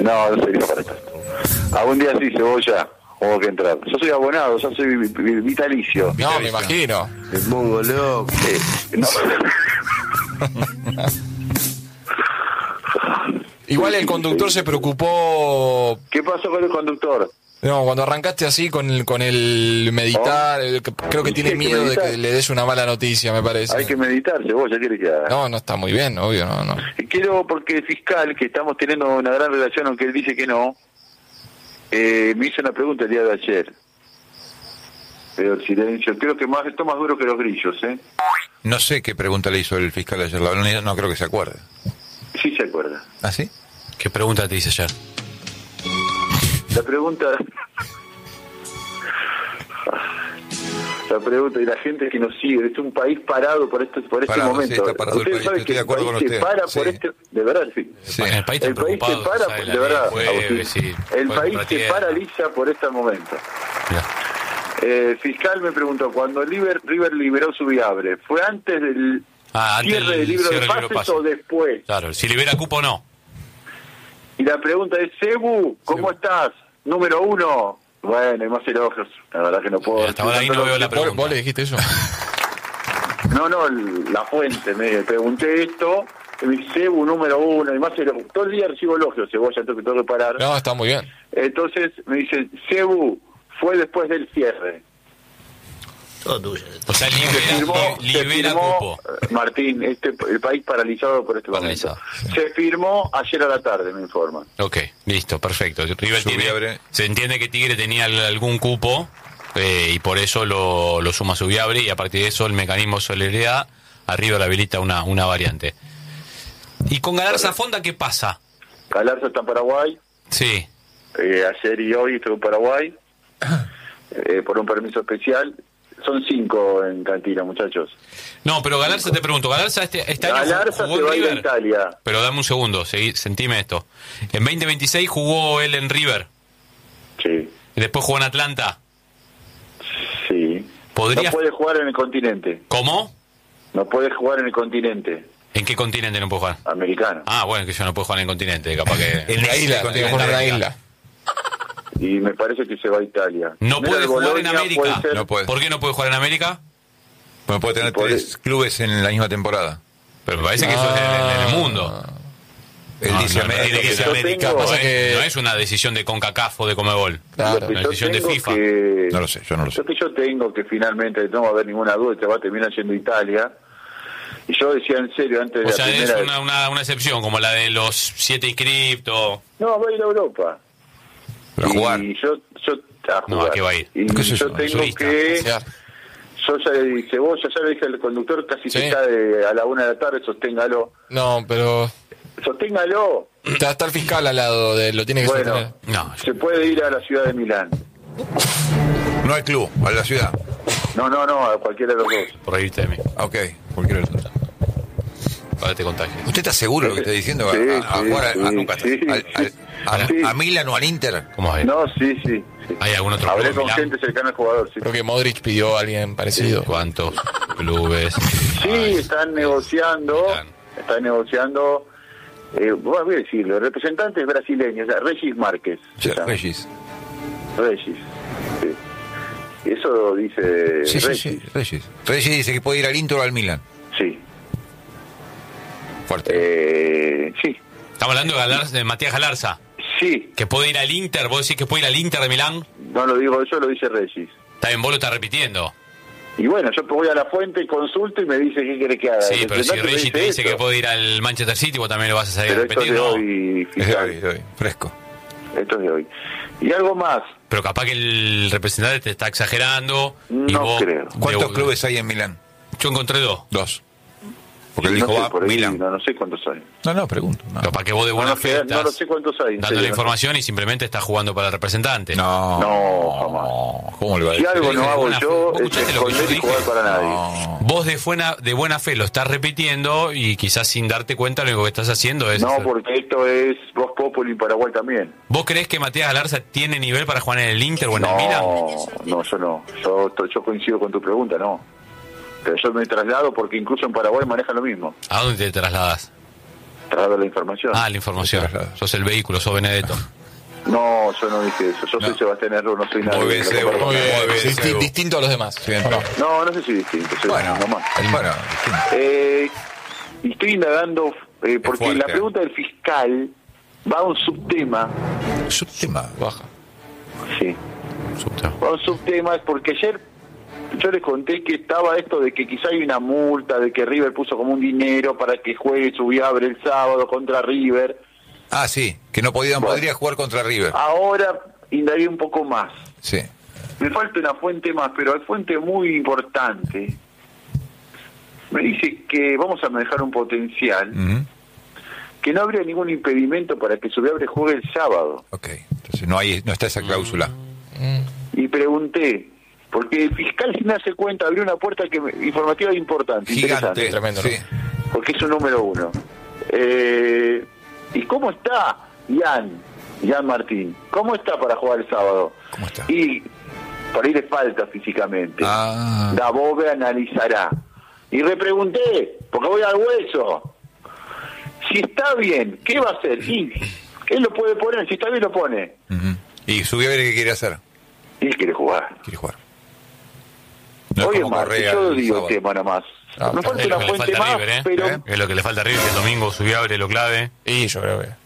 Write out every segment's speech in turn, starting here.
No, no sería para estar. Algún día sí, Cebolla, tengo que entrar. Yo soy abonado, yo soy vitalicio. No, me imagino. El mongo loco. No. Igual el conductor se preocupó. ¿Qué pasó con el conductor? No, cuando arrancaste así con el meditar, creo que tiene miedo de que le des una mala noticia, me parece. Hay que meditar, Cebolla, ¿quiere que haga? No está muy bien, obvio, no. Quiero, porque el fiscal, que estamos teniendo una gran relación, aunque él dice que no, me hizo una pregunta el día de ayer. Pero el silencio, creo que esto más duro que los grillos, ¿eh? No sé qué pregunta le hizo el fiscal ayer, no creo que se acuerde. Sí se acuerda. ¿Ah, sí? ¿Qué pregunta te hice ayer? La pregunta y la gente que nos sigue, es un país parado por este momento. Sí, está parado el país, estoy de acuerdo con usted. Se para sí. por de verdad, sí. Sí. El país está preocupado, se para, sabe, de verdad, jueves, sí, el país se tierra. paraliza por este momento. Ya. El fiscal me preguntó, cuando River liberó su Viabre, ¿fue antes del cierre del libro de pases o después? Claro, si libera cupo o no. Y la pregunta es, Cebu, ¿cómo estás? Número 1. Bueno, hay más elogios. La verdad que no puedo... Hasta ahora ahí no veo la pregunta. ¿Vos le dijiste eso? No, la fuente. Me pregunté esto, y me dice, Cebu, número 1, y más elogios. Todo el día recibo elogios, Cebolla, entonces tengo que parar. No, está muy bien. Entonces me dice, Cebu, fue después del cierre. Todo tuyo. O sea, Se libera firmó, cupo. Martín, el país paralizado por este momento. Se firmó ayer a la tarde, me informan. Ok, listo, perfecto. River Viabre. se entiende que Tigre tenía algún cupo y por eso lo suma su Viabre, y a partir de eso el mecanismo de solidaridad a River habilita una variante. ¿Y con Galarza Fonda qué pasa? Galarza está en Paraguay. Sí. Ayer y hoy estuve en Paraguay por un permiso especial. Son 5 en cantina, muchachos. No, pero Galarza, te pregunto, Galarza este año Galarza jugó se en va a ir a River. Italia. Pero dame un segundo, sentime esto. En 2026 jugó él en River. Sí. Y después jugó en Atlanta. Sí. ¿Podría... No puede jugar en el continente. ¿Cómo? No puede jugar en el continente. ¿En qué continente no puede jugar? Americano. Ah, bueno, que yo no puedo jugar en el continente, capaz que... En la isla, tiene que jugar en la isla. Y me parece que se va a Italia. ¿No puede jugar en América? No puede. ¿Por qué no puede jugar en América? Bueno, puede tener 3 clubes en la misma temporada. Pero me parece que eso es en el mundo. Él dice América. Tiene que ser Yo América. tengo- No, Pasa que- no es una decisión de CONCACAF o de Comebol. Claro. Lo que Una yo decisión de tengo FIFA. que- No lo sé, yo no lo sé. Lo que yo tengo que finalmente no va a haber ninguna duda, te va a terminar yendo a Italia. Y yo decía en serio antes de O sea, la es primera... una excepción, como la de los 7 inscriptos. No, va a ir a Europa. Pero a jugar. Y yo a No, jugar. ¿a qué va a ir? Y ¿Qué es eso? yo tengo Turista. que... O sea, Yo ya le dije, ya le dije al conductor, casi Sí. se está a la 1 de la tarde, sosténgalo. no, pero Sosténgalo. está el fiscal al lado de él, lo tiene que Bueno, sostener. No, se puede ir a la ciudad de Milán. No al club, a la ciudad. No, a cualquiera de los dos. por reírte de mí. Ok, cualquiera de los dos. Para que te contagies. ¿Usted está seguro de lo que está diciendo? Sí, a sí, jugar a, sí, nunca sí, sí. a Milan o al Inter? ¿Cómo es? No, sí. ¿Hay algún otro Hablé club en con Milán? gente cercana al jugador, sí. Creo que Modric pidió a alguien parecido. ¿Cuántos clubes? Sí, están negociando, bueno, voy a decirlo, representantes brasileños, o sea, Regis Márquez. Sí, se llama. Regis. Regis, sí. Eso dice Sí, Regis. sí, Regis. Regis dice que puede ir al Inter o al Milan. Sí. Fuerte. Sí. Estamos hablando de Matías Galarza, Sí. que puede ir al Inter. ¿Vos decís que puede ir al Inter de Milán? No lo digo yo, lo dice Regis. Está bien, vos lo estás repitiendo. Y bueno, yo voy a la fuente, consulto y me dice qué quiere que haga. Sí, El pero si representante me Regis te dice esto. que puede ir al Manchester City, vos también lo vas a salir a Pero esto es repetir, de ¿no? hoy, Es de fiscal. hoy, de hoy, fresco. Esto es de hoy. Y algo más. Pero capaz que el representante te está exagerando. Y No vos, creo. ¿Cuántos clubes hay en Milán? Yo encontré 2. 2. Porque él No dijo sé, va por ahí, Milán. no sé cuántos hay. No, pregunto. No, Capaz que vos de buena fe No lo sé cuántos hay. en dando serio, la no. información y simplemente estás jugando para el representante. no, jamás. ¿Cómo le va a Si decir? algo no de hago buena fe. yo ¿Vos es escuchaste lo que yo esconder y dije? jugar para nadie. No. Vos de buena fe lo estás repitiendo y quizás sin darte cuenta lo único que estás haciendo es... No, porque esto es Voz Populi en Paraguay también. ¿Vos creés que Matías Galarza tiene nivel para jugar en el Inter o en el Milan? No, yo no. Yo coincido con tu pregunta, no. Pero yo me traslado porque incluso en Paraguay manejan lo mismo. ¿A dónde te trasladas? Traslado la información. Ah, la información. Sos el vehículo, sos Benedetto. No, yo no dije eso. Yo soy Sebastián Erro, no soy nadie. Muy bien, Sebo. Muy bien, Muy bien, Sebo. distinto a los demás. Bien. ¿O no? No sé si distinto. Soy Bueno, nomás. bueno, Y estoy indagando, porque fuerte. la pregunta del fiscal va a un subtema. subtema. Baja. Sí. Va a un subtema, porque ayer yo les conté que estaba esto de que quizá hay una multa, de que River puso como un dinero para que juegue Subiabre el sábado contra River. Ah, sí, que no podría jugar contra River. Ahora indagué un poco más. Sí. Me falta una fuente más, pero hay fuente muy importante. Me dice que vamos a manejar un potencial, Ujú. que no habría ningún impedimento para que Subiabre juegue el sábado. Ok, entonces no está esa cláusula. Y pregunté, porque el fiscal, sin darse cuenta, abrió una puerta informativa importante, Gigante, interesante, Tremendo, sí. porque es un número uno. ¿Y cómo está Jan Martín? ¿Cómo está para jugar el sábado? ¿Cómo está? Y por ahí le falta físicamente. Ah. Dabove analizará. Y repregunté, porque voy al hueso, si está bien, ¿qué va a hacer? Y él lo puede poner, si está bien lo pone. Ujú. ¿Y Subiabre qué quiere hacer? Y él quiere jugar. Quiere jugar. No es Oye, como Martín, Correa yo el digo sábado. tema nomás. Ah, Me falta Es lo una que le fuente falta a más, River, pero... Es lo que le falta a River, que el domingo Subiabre lo clave. Y yo creo que...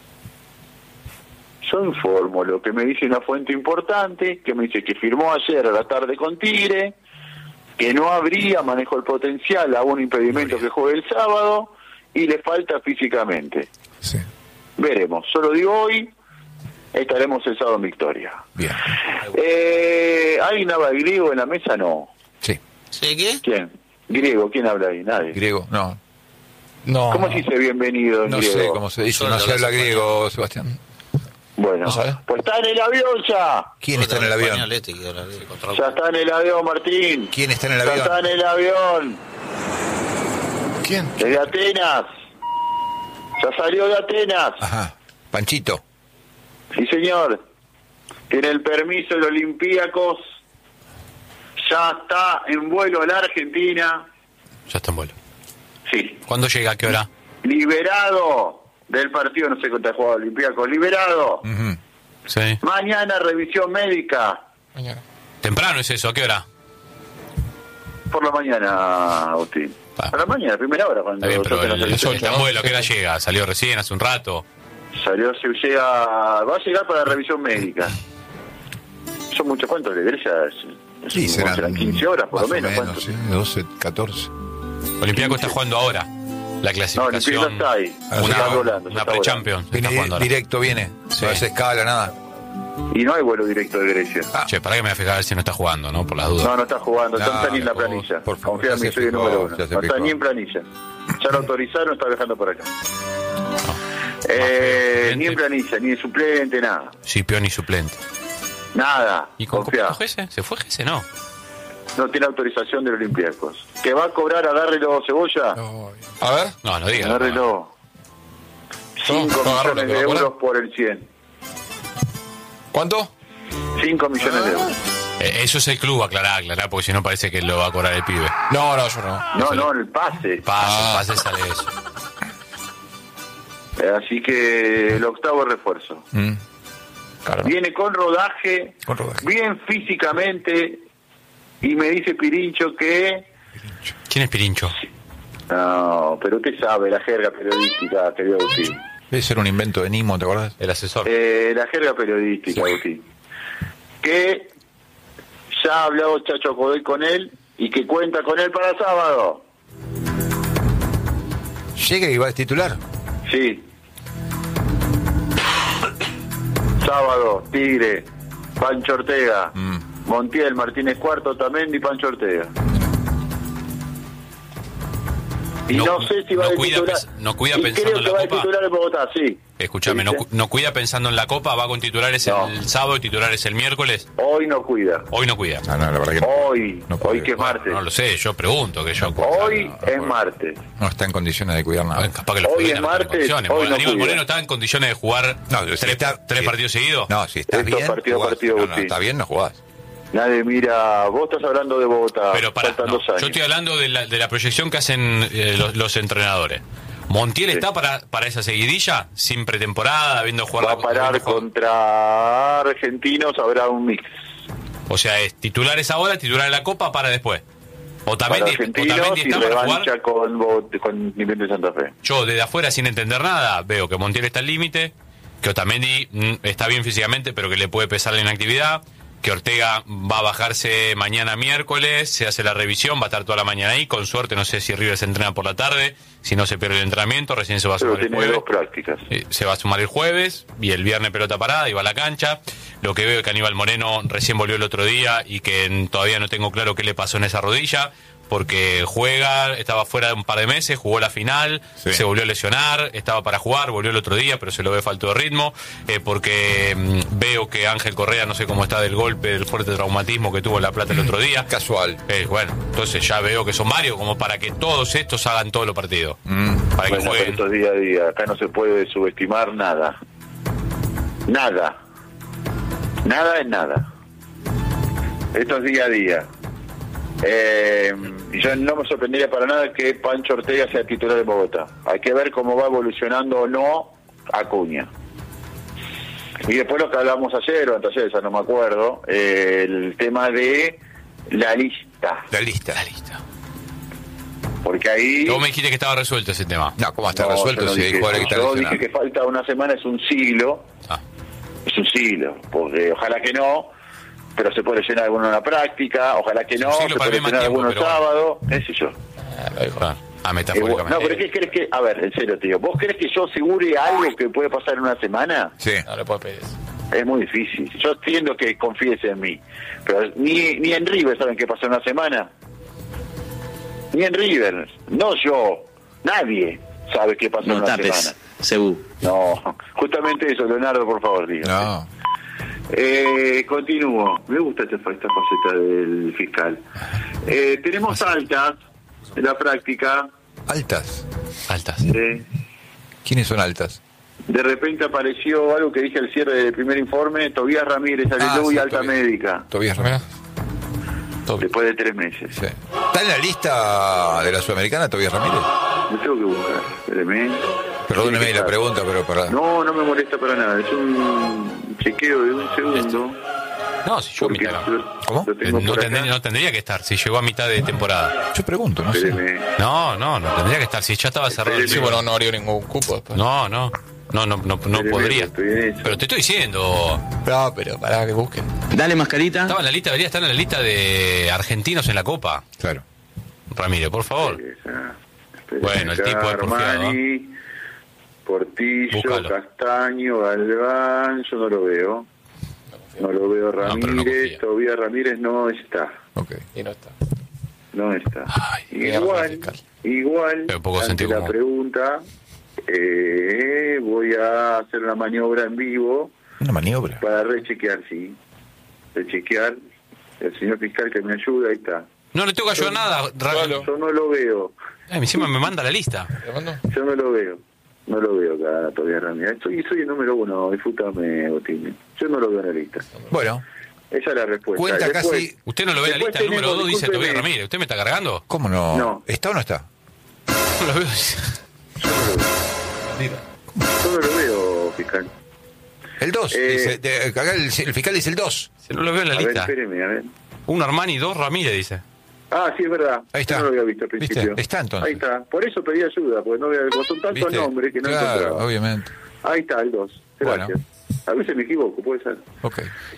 Yo informo lo que me dice una fuente importante, que me dice que firmó ayer a la tarde con Tigre, que no habría manejo el potencial a un impedimento que juegue el sábado y le falta físicamente. Sí. Veremos, solo digo hoy, estaremos el sábado en Victoria. Bien. ¿Alguien habla griego en la mesa? No. Sí. ¿Sí qué? ¿Quién? Griego, ¿quién habla ahí? Nadie. Griego, no. No. ¿Cómo se dice bienvenido en No griego? sé cómo se dice, no se habla griego, Sebastián. Bueno, ¿No sabe? pues está en el avión ya. ¿Quién está en el avión? Ya está en el avión, Martín. ¿Quién está en el Ya está avión? en el avión. ¿Quién? Desde Atenas. Ya salió de Atenas. Ajá. Panchito. Sí, señor. Tiene el permiso de Olympiacos. Ya está en vuelo a la Argentina. Ya está en vuelo. Sí. ¿Cuándo llega? ¿A qué hora? Liberado del partido, no sé cuánto ha jugado Olympiacos. Liberado. Ujú. Sí. Mañana revisión médica. Mañana. Temprano es eso, ¿a qué hora? Por la mañana, Agustín. Ah. Por la mañana, primera hora. Cuando Está bien, pero toquen las el elecciones. está en vuelo, ¿a qué hora llega? ¿Salió recién, hace un rato? Salió, va a llegar para la revisión médica. Son muchos, ¿cuántos de Grecia? Sí, serán 15 horas por lo más o menos. ¿cuánto? sí, 12, 14. Olympiaco está jugando ahora. La No, clasificación. el está ahí. Ah, Está una volando, una está pre-champion. se Viene está jugando ahora. directo, viene. Sí. No hace escala, nada. volando. Y no hay vuelo directo de Grecia. Ah. Che, para que me voy a fijar a ver si no está jugando, ¿no? Por las dudas. No está jugando, no, No, está ni en la por planilla. favor, Confía en ya mí, se soy el fijó, número uno. ya se No está fijó. ni en planilla. Ya lo autorizaron, está viajando por acá. feo, Ni en planilla, ni en suplente, nada. Cipión y suplente. Nada. ¿Y con Confía. Gese? ¿Se fue Gese? No. No tiene autorización del Olympiacos. ¿Que va a cobrar? Agárrelo, Cebolla. A ver. No, no diga. Agárrelo. 5 No, agárralo, millones de ¿lo va a euros por el 100. ¿Cuánto? 5 millones de euros. Eso es el club, aclará, porque si no parece que lo va a cobrar el pibe. No, yo no. No, el pase. Pase sale eso. Así que el octavo refuerzo. Claro. Viene con rodaje, Con rodaje. bien físicamente, y me dice Pirincho que... ¿Quién es Pirincho? No, pero usted sabe, la jerga periodística, querido Agustín. Debe ser un invento de Nimo, ¿te acordás? El asesor. La jerga periodística, Agustín. Que ya ha hablado Chacho Godoy con él y que cuenta con él para sábado. Llega y va a titular. Sí. Sábado, Tigre, Pancho Ortega, Montiel, Martínez Cuarto, Tamendi y Pancho Ortega. Y no sé si va a titular. No cuida y pensando creo en que la va a Copa. titular en Bogotá, sí. Escúchame, ¿Sí? no cuida pensando en la Copa, va con titulares No. el sábado y titulares el miércoles. Hoy no cuida. Hoy no cuida. No, la verdad que no. Hoy, No puede. hoy que es Bueno, martes. no lo sé, yo pregunto que yo. Hoy no, es no. martes. No está en condiciones de cuidar nada. Capaz que los Hoy jugadores es no están en martes, condiciones. hoy no Aníbal cuida. Moreno está en condiciones de jugar No, tres, si está- tres si- partidos seguidos. No, si está Estos bien, partido a jugás. partido, No, Agustín. está bien, no jugás. Nadie mira, vos estás hablando de Bogotá, Pero para, faltan 2 años. yo estoy hablando de la proyección que hacen los entrenadores. ¿Montiel está para esa seguidilla? Sin pretemporada, habiendo jugado... Va a parar contra Argentinos, habrá un mix. O sea, es titulares ahora, titular en la Copa, para después. Otamendi Argentinos y está para jugar. revancha con Independiente Santa Fe. Yo, desde afuera, sin entender nada, veo que Montiel está al límite, que Otamendi está bien físicamente, pero que le puede pesar la inactividad, que Ortega va a bajarse mañana miércoles, se hace la revisión, va a estar toda la mañana ahí, con suerte, no sé si River se entrena por la tarde, si no se pierde el entrenamiento, recién se va a sumar el jueves. Dos prácticas. Se va a sumar el jueves, y el viernes pelota parada, y va a la cancha. Lo que veo es que Aníbal Moreno recién volvió el otro día, y que todavía no tengo claro qué le pasó en esa rodilla, porque estaba fuera de un par de meses, jugó la final, se volvió a lesionar, estaba para jugar, volvió el otro día, pero se lo ve falto de ritmo, porque veo que Ángel Correa, no sé cómo está del golpe, del fuerte traumatismo que tuvo en La Plata el otro día. Casual. Bueno, entonces ya veo que son varios, como para que todos estos hagan todos los partidos. Para que jueguen. Esto es día a día, acá no se puede subestimar nada. Nada es nada. Esto es día a día. Yo no me sorprendería para nada que Pancho Ortega sea titular de Bogotá. Hay que ver cómo va evolucionando o no Acuña. Y después lo que hablamos ayer o anteayer, ya no me acuerdo, el tema de la lista. La lista. Porque ahí... Vos me dijiste que estaba resuelto ese tema. No, ¿cómo está resuelto si hay jugadores que están Yo lesionados? dije que falta una semana, es un siglo. Es un siglo, porque ojalá que no, pero se puede llenar alguno en la práctica, ojalá que no, se puede llenar alguno el sábado, qué sé yo. Metafóricamente. No, pero ¿qué crees que...? A ver, en serio, tío, ¿vos crees que yo asegure algo que puede pasar en una semana? Sí. No le puedo pedir eso. Es muy difícil. Yo entiendo que confíes en mí, pero ni en River saben qué pasó en una semana. Ni en River, no yo, nadie sabe qué pasó en una semana. No, justamente eso, Leonardo, por favor, diga. No. Continúo. Me gusta esta faceta del fiscal. Tenemos altas en la práctica. ¿Altas? ¿Quiénes son altas? De repente apareció algo que dije al cierre del primer informe, Tobías Ramírez, aleluya, alta médica. Tobías Ramírez. Después de 3 meses. Sí. ¿Está en la lista de la Sudamericana Tobías Ramírez? Me tengo que buscar, espéreme. Perdóneme la pregunta, pero para... No me molesta para nada, es un chequeo de un segundo. No, si llegó a mitad. ¿Cómo? No tendría que estar, si llegó a mitad de temporada. Yo pregunto, no sé. Espéreme. No tendría que estar, si ya estaba cerrado el Sí, bueno, no abrió ningún cupo después. No podría. Estoy en eso. Pero te estoy diciendo. No, pero para que busquen. Dale, mascarita. Estaba en la lista, debería estar en la lista de argentinos en la Copa. Claro. Ramírez, por favor. Bueno, el tipo es porfiado, Armani, Portillo, Búscalo. Castaño, Galván, yo no lo veo. No lo veo pero no Ramírez, confía. Tobías Ramírez no está. Ok. Y no está. No está. Ay, Igual, Pero poco ante sentido la común. pregunta, voy a hacer una maniobra en vivo Una maniobra. para rechequear, sí. Rechequear. El señor fiscal que me ayuda, ahí está. No le tengo que ayudar nada. Yo no lo veo. Encima me manda la lista. ¿Le mando? Yo no lo veo. No lo veo acá todavía, Ramírez. Soy el número 1, disfrútame, Botín. Yo no lo veo en la lista. Bueno, Esa es la respuesta. cuenta Después, casi... Usted no lo ve en la Después lista, el número tenemos, 2 dice discúlpeme. Tobías Ramírez. ¿Usted me está cargando? ¿Cómo no? No. ¿Está o no está? No lo veo. Yo no lo veo, fiscal. El 2. Acá el fiscal dice el 2. No lo veo en la A ver, lista. espéreme, a ver. Un Armani, 2 Ramírez, dice. Ah, sí, es verdad. Ahí está. Yo no lo había visto al principio. ¿Viste? Está, entonces. Ahí está. Por eso pedí ayuda, porque no había, son tantos ¿Viste? nombres que no Claro, encontraba. obviamente. Ahí está, el 2. Gracias. Bueno. A veces me equivoco, puede ser. Ok.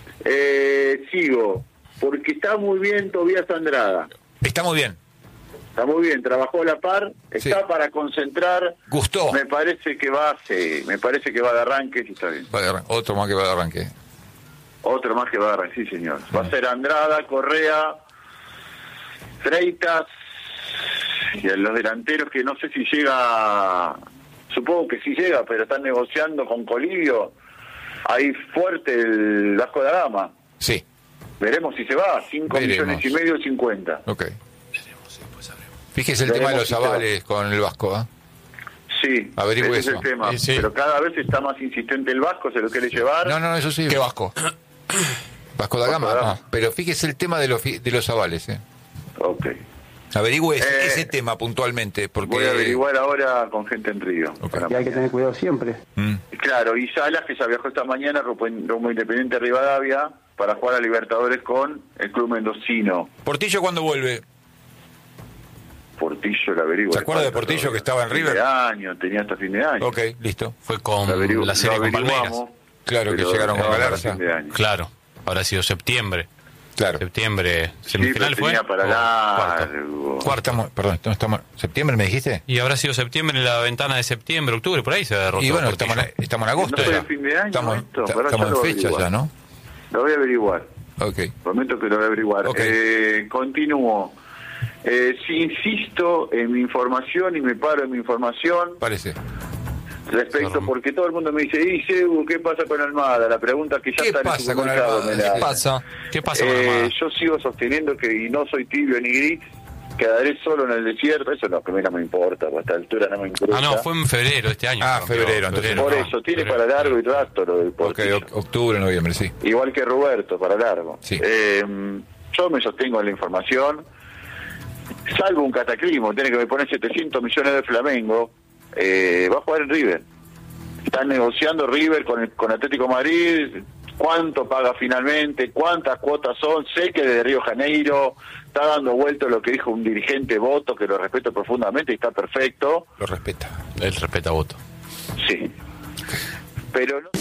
Sigo. Porque está muy bien Tobías Andrada. Está muy bien. Está muy bien, trabajó a la par, está Sí. para concentrar. Gustó. Me parece que va de arranque, sí, está bien. Va de arranque. Otro más que va de arranque. Otro más que va de arranque, sí, señor. Va a ser Andrada, Correa, Freitas, y a los delanteros que no sé si llega, supongo que sí llega, pero están negociando con Colivio. Ahí fuerte el Vasco da Gama. Sí. Veremos si se va, 5 Veremos. millones y medio, 50. Ok. Fíjese el tema de los avales con el Vasco, ¿ah? Sí, Averigüe ese es eso. el tema. Sí. Pero cada vez está más insistente el Vasco, se lo quiere llevar. No, eso sí. ¿Qué Vasco? Vasco da Gama. Vasco da Gama. Pero fíjese el tema de los avales, ¿eh? Ok. Averigüe ese tema puntualmente, porque... Voy a averiguar ahora con gente en Río. Okay. Y hay que tener cuidado siempre. Claro, y Salas, que ya viajó esta mañana rumbo Independiente Rivadavia para jugar a Libertadores con el club mendocino. ¿Portillo cuándo vuelve? Portillo, la averiguo. ¿Se acuerda de Portillo que estaba en River? De año, tenía hasta fin de año. Ok, listo. Fue con Lo la serie con Palmeiras. averiguamos, Claro que pero llegaron con para Galarza. fin de año. Claro, habrá sido septiembre. Claro. Septiembre, Sí, semifinal pero fue. tenía para ¿O largo. Cuarta, perdón, estamos... ¿Septiembre me dijiste? Y habrá sido septiembre, en la ventana de septiembre, octubre, por ahí se derrotó. Y bueno, Portillo. estamos en agosto ¿No fue ya. de fin de año Estamos, esto? ta- Pará, estamos ya lo en fecha averiguar. ya, ¿no? Lo voy a averiguar. Ok. Prometo que lo voy a averiguar. Ok. Continúo. Si insisto en mi información y me paro en mi información Parece. respecto, porque todo el mundo me dice, y Sebu, ¿qué pasa con Almada? La pregunta que ya ¿Qué está en pasa su con comunicado Almada? me la- ¿Qué pasa? ¿Qué pasa con Almada? Yo sigo sosteniendo que, y no soy tibio ni gris, quedaré solo en el desierto. Eso no, que a mí no me importa, a esta altura no me importa. Ah, no, fue en febrero de este año. Ah, febrero, entonces Por no, eso, tiene febrero. para largo y rato lo del Ok, Portillo. octubre, noviembre, sí. Igual que Roberto, para largo. Sí. Yo me sostengo en la información, salvo un cataclismo, tiene que me poner 700 millones de Flamengo, va a jugar en River. Están negociando River con Atlético Madrid, cuánto paga finalmente, cuántas cuotas son. Sé que desde Río Janeiro está dando vuelta lo que dijo un dirigente Voto, que lo respeto profundamente y está perfecto. Lo respeta. Él respeta voto. Sí. Pero no...